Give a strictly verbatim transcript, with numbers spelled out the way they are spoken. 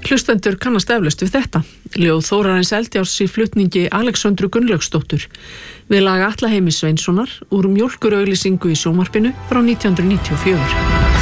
Hlustendur kannast eflaust við þetta. Ljóð Þórarins Eldjárs í flutningi Alexöndru Gunnlaugsdóttur við lag Atla Heimis Sveinssonar úr Mjólkurauglýsingu í sjónvarpinu frá nítján hundruð níutíu og fjögur.